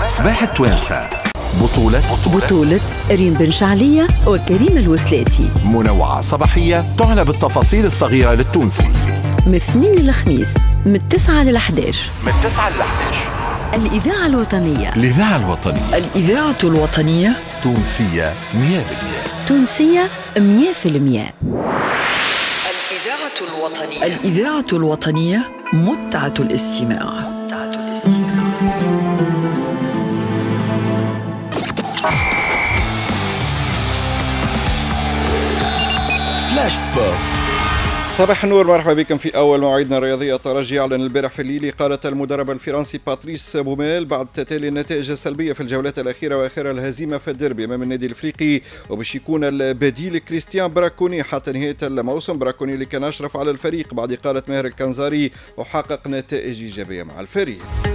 صباح التوانسة. بطولة ريم بن شعلية وكريم الوسلاتي. منوعة صباحية تعنى بالتفاصيل الصغيرة للتونسي. من الاثنين للخميس من 9 ل11. الإذاعة الوطنية. الإذاعة الوطنية تونسية 100%. تونسية 100%. الإذاعة الوطنية متعة الاستماع. فلاش سبور. صباح النور، مرحبا بكم في أول مواعيدنا الرياضية. الترجي أعلن البارح في الليل إقالة المدرب الفرنسي باتريس بوميل بعد تتالي النتائج السلبية في الجولات الأخيرة وآخرها الهزيمة في الديربي أمام النادي الأفريقي، وباش يكون البديل كريستيان براكوني حتى نهاية الموسم. براكوني اللي كان أشرف على الفريق بعد إقالة ماهر الكنزاري وحقق نتائج إيجابية مع الفريق.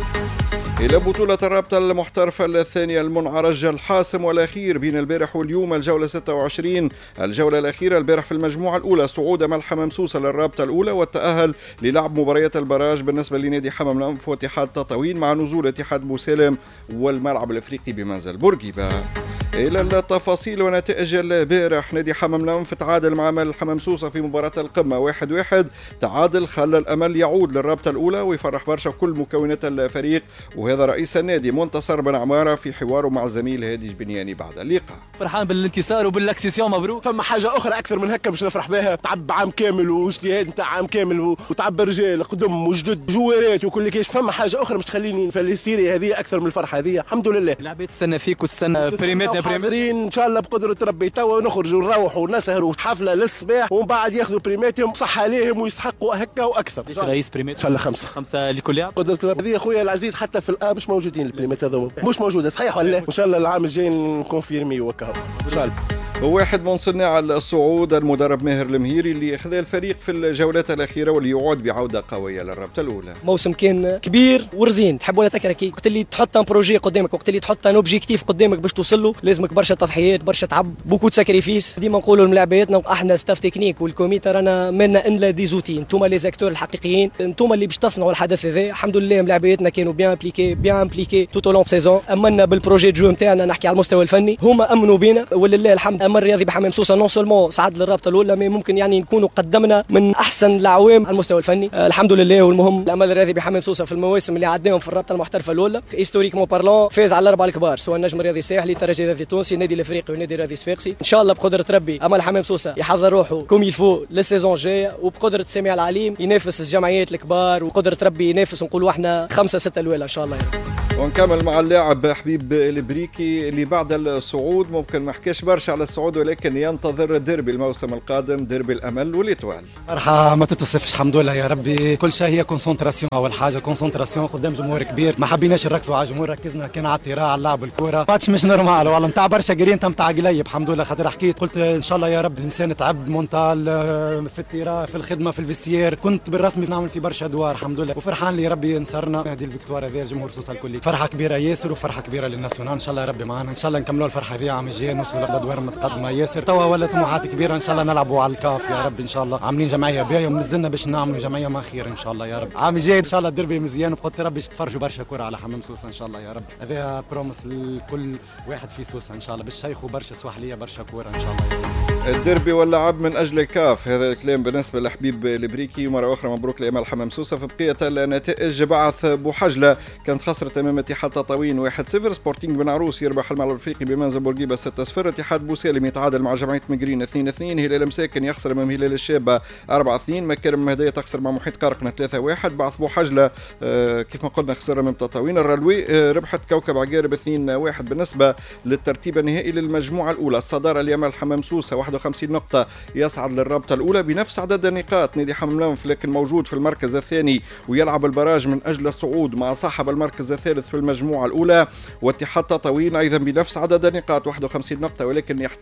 إلى بطولة الرابطة المحترفة الثانية المنعرج الحاسم والأخير بين البارح واليوم، الجولة 26، الجولة الأخيرة البارح في المجموعة الأولى، صعود أمل حمام سوسة للرابطة الأولى والتأهل للعب مباريات البراج بالنسبة لنادي حمام الأنف واتحاد تطاوين مع نزول اتحاد بوسالم والملعب الأفريقي بمنزل بورقيبة. إلى التفاصيل ونتائج البارح، نادي حمام الأنف تعادل مع أمل حمام سوسة في مباراة القمة 1-1. تعادل خلى الأمل يعود للرابطة الأولى ويفرح برشا كل مكونات الفريق، وهذا رئيس النادي منتصر بن عمارة في حواره مع الزميل هادي جبنياني بعد اللقاء. فرحان بالانتصار وبالاكسيسيون، مبروك. فما حاجة أخرى أكثر من هكا باش نفرح بها؟ تعب عام كامل واجتهاد نتاع عام كامل وتعب رجال قدم وجدد جوارات وكل كيش. فما حاجة أخرى باش تخليني في السيري هذه أكثر من الفرحة هذه. الحمد لله. لعبت تستنى فيك والسنة بريميتنا حاضرين إن شاء الله بقدرة ربي. توا نخرجوا ونروحوا ونسهروا حفلة للصباح ومن بعد ياخذوا بريماتهم صح عليهم ويسحقوا هكا وأكثر. ليش رئيس بريمات؟ إن شاء الله 5 لكل لاعب. قدرة ربي. هذه أخويا العزيز حتى في الآب مش موجودين البريمات هذو، مش موجودة صحيح ولا لا؟ إن شاء الله العام الجاي نكونفيرمي وكهو إن شاء الله. واحد من صناع الصعود المدرب ماهر المهيري اللي اخذ الفريق في الجولات الاخيره واللي يعود بعوده قويه للرابطه الاولى. موسم كان كبير ورزين، تحب ولا تكره كي وقت اللي تحط ان بروجي قدامك، وقت اللي تحط ان اوبجيكتيف قدامك باش توصل له لازمك برشا تضحيات، برشا تعب، بوكو ساكريفيس. ديما نقولوا لملاعبياتنا احنا ستاف تكنيك والكوميتي رانا منا ان لا ديزوتي، انتوما لي زاكتور الحقيقيين، انتوما اللي باش تصنعوا الحدث هذا. الحمد لله ملاعبياتنا كانوا بيان امبليكي توت اولون سيزون. امنا بالبروجي جو نتاعنا، نحكي على المستوى الفني، هما امنوا بينا ولله الحمد. اما الرياضي بحمام سوسه نون سولمون صعد للرابطه الاولى، مي ممكن يعني نكونوا قدمنا من احسن الاعوام على المستوى الفني. الحمد لله. والمهم الامل الرياضي بحمام سوسه في المواسم اللي عداهم في الرابطه المحترفه الاولى هيستوريكمون بارلون فاز على الاربعه الكبار، سواء النجم الرياضي الساحلي، الترجي الرياضي التونسي، النادي الافريقي والنادي الرياضي الصفاقسي. ان شاء الله بقدره ربي امل حمام سوسه يحضر روحه كوم يلفو للسيزون الجايه، وبقدره السميع العليم ينافس الجمعيات الكبار، وقدره ربي ينافس نقولوا احنا 5-6 الاولى ان شاء الله يعني. ونكمل مع اللاعب حبيب البريكي اللي بعد الصعود ممكن ما حكاش برشا على الصعود، ولكن ينتظر ديربي الموسم القادم، ديربي الامل والإتوال. فرحه ما تتوصفش الحمد لله يا ربي. كل شيء هي كونسنتراسيون، اول حاجه كونسنتراسيون قدام جمهور كبير، ما حبيناش نركزوا على الجمهور، ركزنا كان على الطيران على اللعب الكوره. ماتش مش نورمال والله، نتاع برشا جرين نتاع قليب الحمد لله. خاطر حكيت قلت ان شاء الله يا رب الانسان تعب مونتال في الطيران في الخدمه في الفيسيير، كنت بالرسمي نعمل في برشا ادوار الحمد لله، وفرحان اللي ربي نصرنا هذه الفيكتوار هذه الجمهور سوسه الكلي. فرحه كبيره ياسر وفرحه كبيره للناسيونال، ان شاء الله يا ربي معنا، ان شاء الله نكملوا الفرحه هذه عام الجاي، نوصلوا لادوار متقدمه ياسر. توا ولا طموحات كبيره ان شاء الله نلعبوا على الكاف يا رب ان شاء الله. عاملين جمعيه باهيه ومنزلنا باش نعملوا جمعيه ما خير ان شاء الله يا رب. عام الجاي ان شاء الله الدربي مزيان، وبقدر ربي تتفرجوا برشا كره على حمام سوسه ان شاء الله يا رب. هذا بروميس لكل واحد في سوسه ان شاء الله، باش يشيخوا برشا سواحليه برشا كره ان شاء الله. الدربي واللعب من اجل الكاف، هذا الكلام بالنسبه لحبيب البريكي. ومره اخرى مبروك لامال حمام سوسه. في بقيه النتائج، بعث بوحجله كانت خسرت امام اتحاد تطاوين 1-0، سبورتينغ بن عروس يربح الملعب الافريقي بمنزل بورقيبه 6-0، اتحاد بوسالم يتعادل مع جمعيه مقرين 2-2، هلال مساكن يخسر امام هلال الشابه 4-2، مكارم مهديه تخسر مع محيط قرقنه 3-1. بعث بوحجله كيف ما قلنا خسر امام تطاوين. الرلوي ربحت كوكب عقارب 2-1. بالنسبه للترتيب النهائي للمجموعه الاولى، الصداره لامال حمام سوسه 51 نقطه يصعد للرابطه الاولى بنفس عدد النقاط نادي حمام الأنف، لكن موجود في المركز الثاني ويلعب البراج من اجل الصعود مع صاحب المركز الثالث في المجموعه الاولى، واتحاد تطاوين ايضا بنفس عدد النقاط 51 نقطه، ولكن يحتاج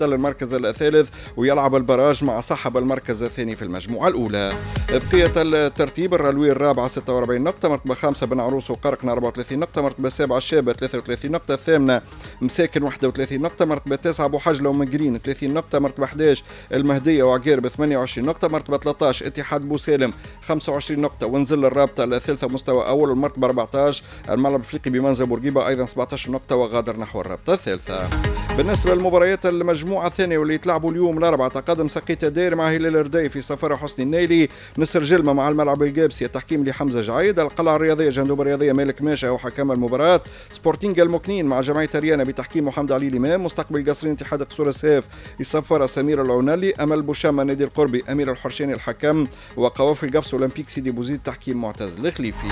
يحتل المركز الثالث ويلعب البراج مع صحب المركز الثاني في المجموعة الأولى. بقية الترتيب: الرلوي الرابعة 46 نقطة، مرتبة 5 بن عروس وقرقنا 34 نقطة، مرتبة 7 الشابة 33 نقطة، الثامنة مساكن 31 نقطة، مرتبة 9 أبو حجلة ومقرين 30 نقطة، مرتبة 11 المهدية وعقير 28 نقطة، مرتبة 13 اتحاد بوسالم 25 نقطة ونزل الرابطة الثالثة مستوى أول، والمرتبة 14 الملعب الأفريقي بمنزل بورقيبة أيضا 17 نقطة وغادر نحو الرابطة الثالثة. بالنسبة للمباريات المجموعة الثانية واللي يتلعبوا اليوم الأربعاء: تقدم سقيتة داير مع هلال الرداي في سفارة حسني النيلي، نسر جلمة مع الملعب القابسي التحكيم لحمزة جعيد، القلعة الرياضية جندوب الرياضية مالك ماشا وحكم المباراة، سبورتينج المكنين مع جمعية ريانا بتحكيم محمد علي الإمام، مستقبل قصرين اتحاد قصور السيف السفارة سمير العنالي، أمل بوشامة نادي القربي أمير الحرشاني الحكم، وقوافل القفص أولمبيك سيدي بوزيد تحكيم معتز الخليفي.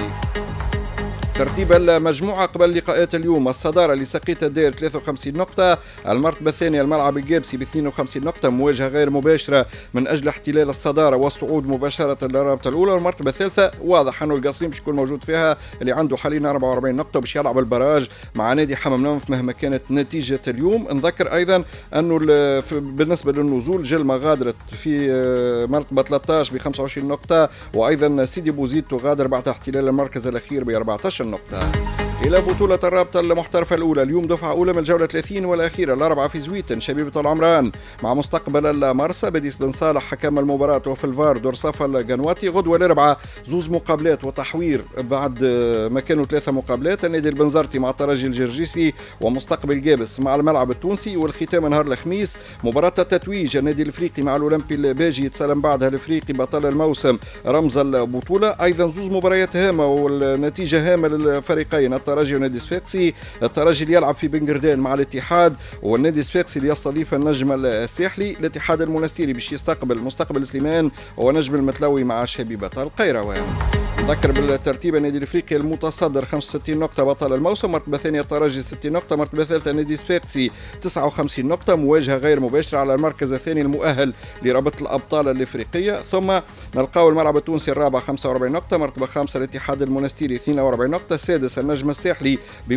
ترتيب المجموعة قبل لقاءات اليوم: الصدارة لسقيتة الدير 53 نقطة، المرتبة الثانية الملعب القابسي ب 52 نقطة، مواجهة غير مباشرة من أجل احتلال الصدارة والصعود مباشرة للرابطة الأولى، والمرتبة الثالثة واضح أنه القصرين باش يكون موجود فيها اللي عنده حاليا 44 نقطة باش يلعب البراج مع نادي حمام نوف مهما كانت نتيجة اليوم. نذكر أيضا أنه بالنسبة للنزول جلمة غادرت في مرتبة 13 ب 25 نقطة، وأيضا سيدي بوزيد تغادر بعد احتلال المركز الأخير ب 14 نقطة. إلى بطولة الرابطة المحترفة الأولى اليوم دفعة أولى من الجولة 30 والأخيرة الأربعة في زويتن شبيبة العمران مع مستقبل المرسى بديس بن صالح حكم المباراة، وفي الفار دور صفا القنواتي. غدوة الأربعة زوز مقابلات وتحوير بعد ما كانوا 3 مقابلات: النادي البنزرتي مع الترجي الجرجيسي ومستقبل جابس مع الملعب التونسي. والختام نهار الخميس مباراة التتويج النادي الافريقي مع الاولمبي الباجي يتسلم بعدها الافريقي بطل الموسم رمز البطولة. أيضا زوز مباريات هامة والنتيجة هامة للفريقين: الترجي ونادي الصفاقسي، الترجي اللي يلعب في بنقردان مع الاتحاد، والنادي الصفاقسي اللي يستضيف النجم الساحلي. الاتحاد المنستيري باش يستقبل مستقبل سليمان ونجم المتلوي مع شبيبة القيروان. نذكر بالترتيب: النادي الافريقي المتصدر 65 نقطة بطل الموسم، مرتبة ثانية الترجي 60 نقطة، مرتبة ثالثة النادي الصفاقسي 59 نقطة، مواجهة غير مباشرة على المركز الثاني المؤهل لرابطة الأبطال الافريقية. ثم نلقاو الملعب التونسي الرابع 45 نقطة، مرتبة خامسة الاتحاد المنستيري 42 نقطة، السادس النجم الساحلي ب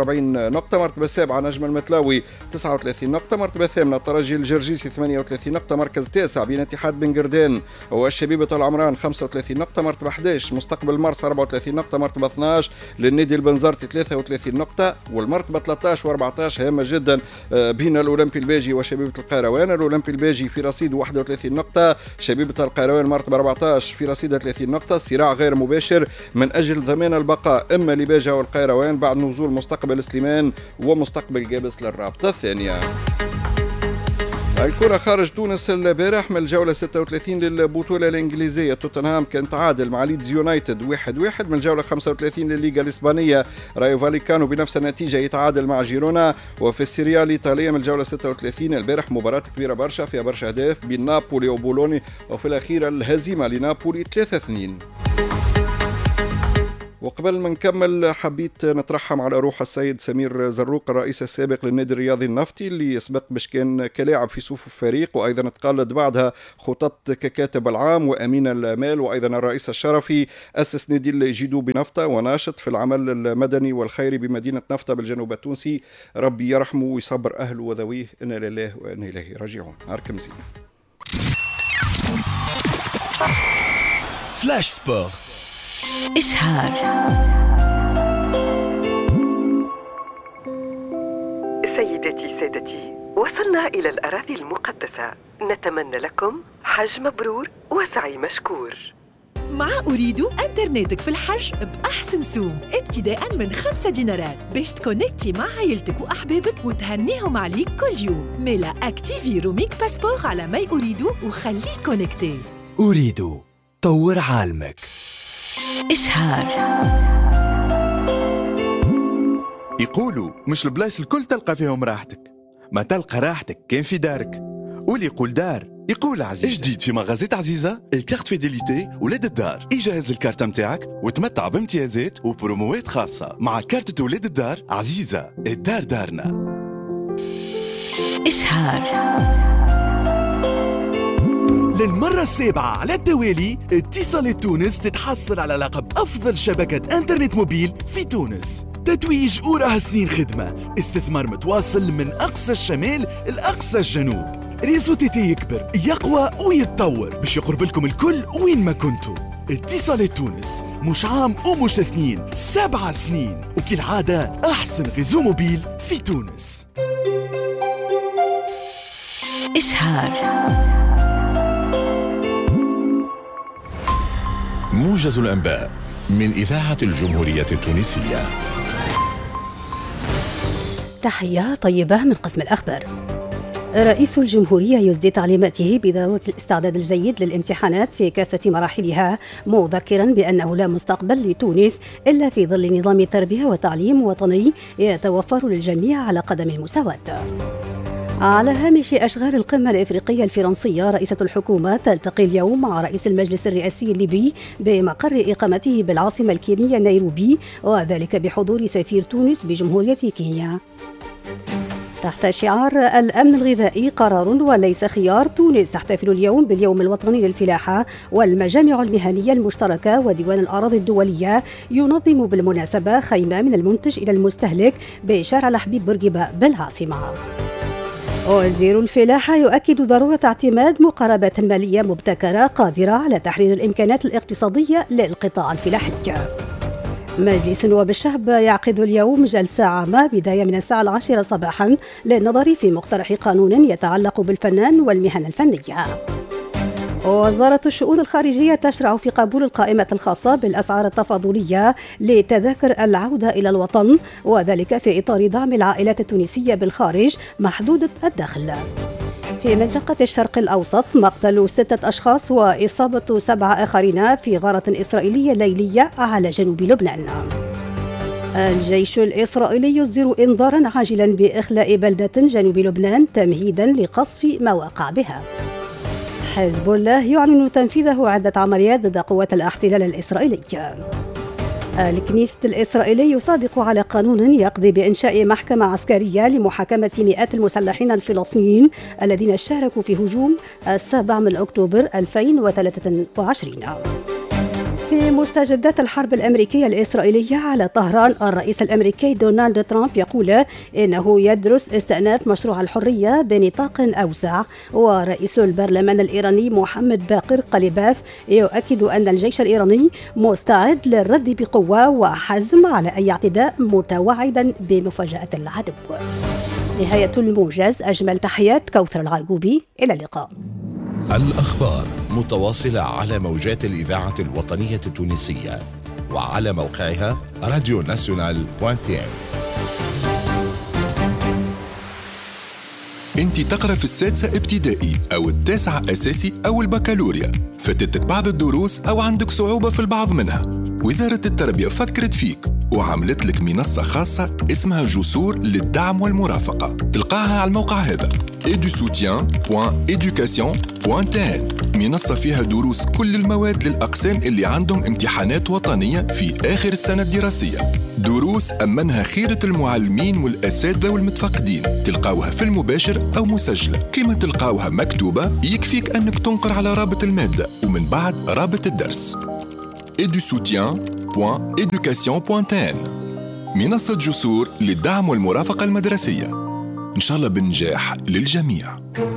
41 نقطة، مرتبة سابعة نجم المتلاوي 39 نقطة، مرتبة ثامنة الترجي الجرجيسي 38 نقطة، مركز تاسع بين اتحاد بنقردان والشبيبة العمران 35 نقطة، مرتبة 11 مستقبل مرسى 34 نقطة، مرتبة 12 للنادي البنزرتي 33 نقطة، والمرتبة 13 و14 هامة جدا بين الأولمبي الباجي وشبيبة القيروان. الأولمبي الباجي في رصيد 31 نقطة، شبيبة القيروان مرتبة 14 في رصيد 30 نقطة. صراع غير مباشر من أجل ضمان البقاء إما لباجة والقيروان بعد نزول مستقبل سليمان ومستقبل جابس للرابطة الثانية. الكرة خارج تونس البارح من الجولة 36 للبطولة الإنجليزية: توتنهام كان تعادل مع ليدز يونايتد 1-1. من الجولة 35 للليغا الإسبانية رايو فاليكانو بنفس النتيجة يتعادل مع جيرونا. وفي السيريا الإيطالية من الجولة 36 البارح مباراة كبيرة برشا فيها برشا أهداف بين نابولي وبولوني، وفي الأخيرة الهزيمة لنابولي 3-2. وقبل ما نكمل حبيت نترحم على روح السيد سمير زروق الرئيس السابق للنادي الرياضي النفطي اللي سبق باش كان كلاعب في صفوف الفريق، وايضا تقلد بعدها خطط ككاتب العام وامين المال، وايضا الرئيس الشرفي اسس نادي الجيدو بنفطه وناشط في العمل المدني والخيري بمدينه نفطه بالجنوب التونسي. ربي يرحمه ويصبر اهله وذويه، انا لله وانا اليه راجعون. نهاركم زين. فلاش سبور. إشهار. سيدتي سادتي، وصلنا إلى الأراضي المقدسة. نتمنى لكم حج مبرور وسعي مشكور. مع أريد أنترنتك في الحج بأحسن سوم ابتداء من 5 دينارات باش تكونكتي مع عائلتك وأحبابك وتهنيهم عليك كل يوم. ميلا أكتيفي روميك باسبور على ماي أريد وخليك كونكتي. أريد طور عالمك. إشهار. يقولوا مش البلايص الكل تلقى فيهم راحتك، ما تلقى راحتك كان في دارك. واللي يقول دار يقول عزيزة. جديد في مغازات عزيزة الكارت فيديليتي ولاد الدار. جهز الكارت متاعك وتمتع بامتيازات وبروموات خاصة مع كارت ولاد الدار. عزيزة الدار دارنا. إشهار. للمرة السابعة على التوالي اتصالات تونس تتحصل على لقب أفضل شبكة انترنت موبيل في تونس. تتويج وراه سنين خدمة، استثمار متواصل من أقصى الشمال لأقصى الجنوب. ريزو تي تي يكبر، يقوى ويتطور باش يقرب لكم الكل وين ما كنتوا. اتصالات تونس مش عام ومش 2، 7 سنين، وكالعادة أحسن ريزو موبيل في تونس. إشهار. موجز الأنباء من إذاعة الجمهورية التونسية. تحية طيبة من قسم الأخبار. رئيس الجمهورية يسدي تعليماته بضرورة الاستعداد الجيد للامتحانات في كافة مراحلها، مذكرا بأنه لا مستقبل لتونس إلا في ظل نظام تربية وتعليم وطني يتوفر للجميع على قدم المساواة. على هامش أشغال القمة الإفريقية الفرنسية، رئيسة الحكومة تلتقي اليوم مع رئيس المجلس الرئاسي الليبي بمقر إقامته بالعاصمة الكينية نيروبي، وذلك بحضور سفير تونس بجمهورية كينيا. تحت شعار الأمن الغذائي قرار وليس خيار، تونس تحتفل اليوم باليوم الوطني للفلاحة، والمجامع المهنية المشتركة وديوان الأراضي الدولية ينظم بالمناسبة خيمة من المنتج إلى المستهلك بشارع الحبيب بورقيبة بالعاصمة. وزير الفلاحة يؤكد ضرورة اعتماد مقاربات مالية مبتكرة قادرة على تحرير الإمكانات الاقتصادية للقطاع الفلاحي. مجلس نواب الشعب يعقد اليوم جلسة عامة بداية من الساعة 10 صباحا للنظر في مقترح قانون يتعلق بالفنان والمهن الفنية. وزارة الشؤون الخارجية تشرع في قبول القائمة الخاصة بالأسعار التفاضلية لتذاكر العودة إلى الوطن، وذلك في إطار دعم العائلات التونسية بالخارج محدودة الدخل. في منطقة الشرق الأوسط، مقتل 6 أشخاص وإصابة 7 آخرين في غارة إسرائيلية ليلية على جنوب لبنان. الجيش الإسرائيلي يصدر إنذارا عاجلا بإخلاء بلدة جنوب لبنان تمهيدا لقصف مواقع بها. حزب الله يعلن تنفيذه عدة عمليات ضد قوات الاحتلال الإسرائيلي. الكنيست الإسرائيلي يصادق على قانون يقضي بإنشاء محكمة عسكرية لمحاكمة مئات المسلحين الفلسطينيين الذين شاركوا في هجوم 7 أكتوبر 2023. في مستجدات الحرب الأمريكية الإسرائيلية على طهران، الرئيس الأمريكي دونالد ترامب يقول إنه يدرس استئناف مشروع الحرية بنطاق أوسع، ورئيس البرلمان الإيراني محمد باقر قليباف يؤكد أن الجيش الإيراني مستعد للرد بقوة وحزم على أي اعتداء، متوعدا بمفاجأة العدو. نهاية الموجز، أجمل تحيات كوثر العرقوبي، إلى اللقاء. الأخبار متواصلة على موجات الإذاعة الوطنية التونسية وعلى موقعها radionational.tn. انت تقرأ في السادسة ابتدائي أو التاسعة أساسي أو البكالوريا، فاتتك بعض الدروس أو عندك صعوبة في البعض منها، وزارة التربية فكرت فيك وعملت لك منصة خاصة اسمها جسور للدعم والمرافقة، تلقاها على الموقع هذا edusoutien.education.tn. منصة فيها دروس كل المواد للأقسام اللي عندهم امتحانات وطنية في آخر السنة الدراسية، دروس أمنها خيرة المعلمين والأساتذة والمتفقدين، تلقاوها في المباشر أو مسجلة، كما تلقاوها مكتوبة يكفيك أنك تنقر على رابط المادة ومن بعد رابط الدرس. edusoutien.education.tn، منصة جسور للدعم والمرافقة المدرسية، إن شاء الله بالنجاح للجميع.